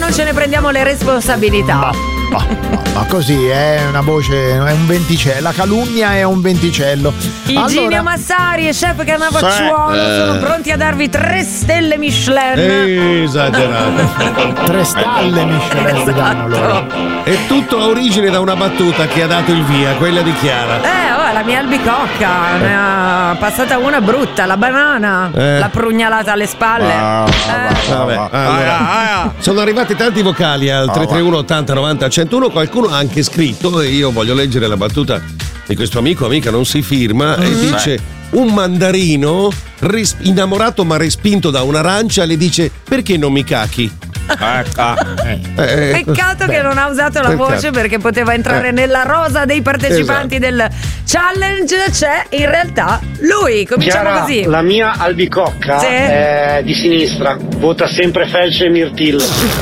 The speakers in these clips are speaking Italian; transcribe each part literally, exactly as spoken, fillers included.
non ce ne prendiamo le responsabilità. Ma, ma, ma, ma così è una voce, è un venticello. La calunnia è un venticello. Iginio allora... Massari e chef Cannavacciuolo eh. sono pronti a darvi tre stelle Michelin. Esagerato. Tre stalle Michelin Esatto. danno loro. È tutto a origine da una battuta che ha dato il via, quella di Chiara. Eh, oh, la mia albicocca ne ha passata una brutta, la banana, Eh. l'ha prugnalata alle spalle. Ah, Eh. Vabbè, allora, sono arrivati tanti vocali al tre tre uno ottanta novanta centouno. Qualcuno ha anche scritto, e io voglio leggere la battuta di questo amico, amica non si firma, e dice: un mandarino ris- innamorato ma respinto da un'arancia le dice: perché non mi cachi? Eh. Peccato che non ha usato la Peccato. voce, perché poteva entrare Eh. nella rosa dei partecipanti del challenge. C'è in realtà lui. Cominciamo Chiara, così. la mia albicocca Sì. è di sinistra, vota sempre Felce e Mirtillo.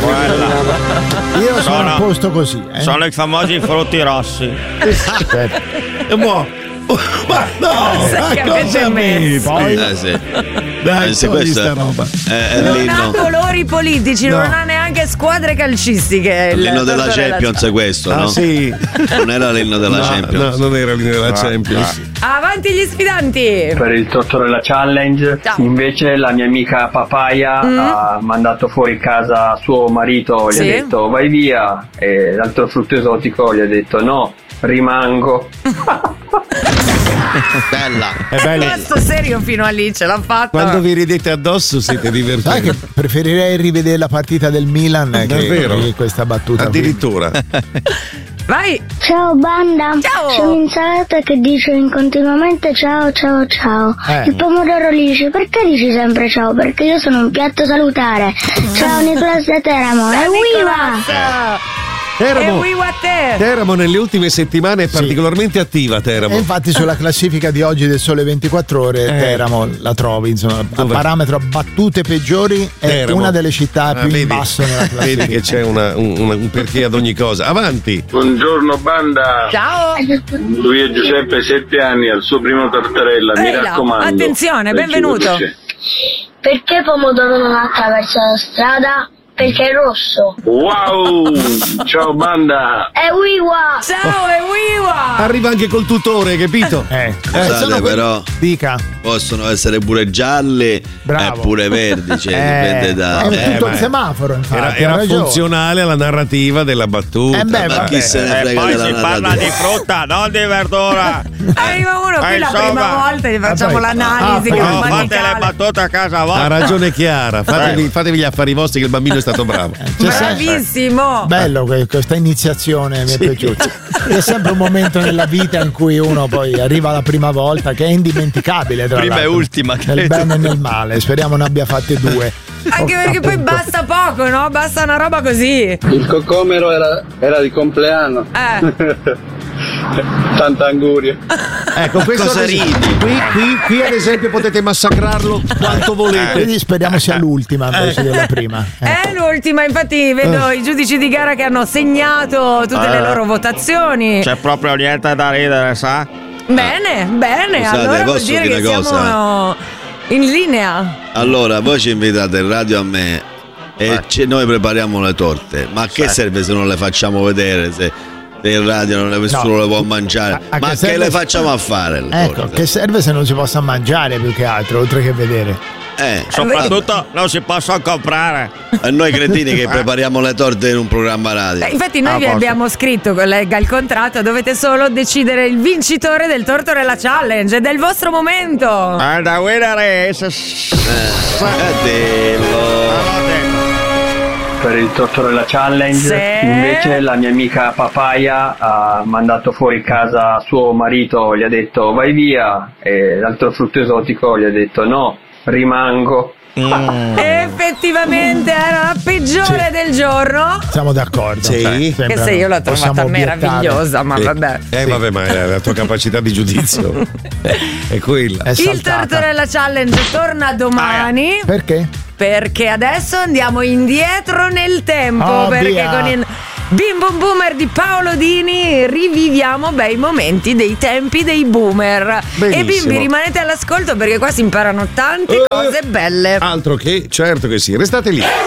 Io sono a posto così. Eh. Sono i famosi frutti rossi. E mo- ma no, Sai che ma avete cosa messo? Poi Eh sì. Dai, Eh, se togli questo sta è- roba. È, è Non ha l'inno, colori politici, No. non ha neanche squadre calcistiche. il l'inno della Tortorella. Champions è questo, Ah no? sì. Non era l'inno della No, Champions. no, non era l'inno della Champions. Avanti gli sfidanti. Per il Tortorella Challenge, Ciao. invece la mia amica Papaya Mm. ha mandato fuori casa suo marito, gli Sì. ha detto vai via, e l'altro frutto esotico gli ha detto no, rimango. Bella. È bello. Resto serio fino a lì, ce l'ha fatta. Quando vi ridete addosso siete Sai divertenti. che preferirei rivedere la partita del Milan che, Davvero? che questa battuta qui. Addirittura. Vai. Ciao banda, Ciao. c'è un'insalata che dice continuamente ciao ciao ciao. Eh. Il pomodoro gli dice perché dici sempre ciao? Perché io sono un piatto salutare. Ciao Nicolas da Teramo, e viva! E Teramo, we a te. Teramo nelle ultime settimane è particolarmente attiva. E Teramo. infatti sulla classifica di oggi del Sole ventiquattro Ore Eh. Teramo la trovi, insomma, a Dov'è? parametro battute peggiori è Teramo. una delle città Ah, più vedi? in basso nella classifica. Vedi che c'è una- un, un- un perché ad ogni cosa. Avanti. Buongiorno banda, Ciao. lui è Giuseppe, sette anni, al suo primo Tortorella, mi Ehi là, raccomando. attenzione, benvenuto. Leggi Perché pomodoro non attraversa la strada? Perché è rosso. Wow, ciao banda. E viva! Ciao e wiwa. Arriva anche col tutore, capito? Eh. Scusate, sono que- però Dica. possono essere pure gialli Bravo. e pure verdi, cioè Eh, dipende da. è eh, tutto ma- il semaforo, infatti. Era, ha era ragione. funzionale alla narrativa della battuta. Eh beh, Ma vabbè. chi se ne E frega poi della si parla narrativa? di frutta, non di verdura. Arriva uno qui Eh, la insomma. prima volta, gli facciamo Vabbè. l'analisi Ah, No, fate le grammaticale. battute a casa Ha vostra. ragione Chiara, fatevi, fatevi gli affari vostri che il bambino è stato bravo. C'è sempre- Bravissimo. Bello que- questa iniziazione, mi è piaciuta. C'è sempre un momento nella vita in cui uno poi arriva la prima volta, che è indimenticabile tra Prima e l'altro, ultima, nel credo. bene e nel male. Speriamo ne abbia fatte due. Anche Oh, perché poi appunto. basta poco, no? Basta una roba così. Il cocomero era, era di compleanno. Eh. Tanta anguria. Ecco, questo Cosa ad esempio- ridi? Qui, qui, qui ad esempio potete massacrarlo quanto volete. Quindi speriamo sia l'ultima invece della prima. Ecco. È l'ultima, infatti vedo i giudici di gara che hanno segnato tutte le Eh. loro votazioni. C'è proprio niente da ridere, sa? Bene, bene, Scusate, allora vuol posso dire dire che una siamo in linea. Allora, voi ci invitate in radio a me e ci- noi prepariamo le torte. Ma a che serve se non le facciamo vedere? Se, se in radio non le, nessuno No. le può mangiare? A- a Ma che che, serve- le facciamo a fare? Le Ecco, torte? che serve se non si possa mangiare più che altro, oltre che vedere. Eh, Soprattutto non si possono comprare. a noi cretini che prepariamo le torte in un programma radio. Eh, infatti noi Ah, vi posto. abbiamo scritto, collega il contratto, dovete solo decidere il vincitore del Tortorella Challenge, è del vostro momento. And the winner is... Eh, dillo. Per il Tortorella Challenge, Sì. invece la mia amica Papaya ha mandato fuori casa suo marito, gli ha detto vai via, e l'altro frutto esotico gli ha detto no, rimango. Effettivamente era la peggiore Sì. del giorno. Siamo d'accordo. Sì. Cioè, Che sembra- se io l'ho possiamo trovata obiettare. meravigliosa, ma Eh, vabbè. Eh, vabbè, ma è la tua capacità di giudizio è quella. È Il saltata. Tortorella Challenge torna domani. Perché? Perché adesso andiamo indietro nel tempo. Oh, perché via. con il Bim Bum Boomer di Paolo Dini riviviamo bei momenti dei tempi dei boomer. Benissimo. E bimbi, rimanete all'ascolto perché qua si imparano tante cose belle. Altro che, certo che sì, restate lì.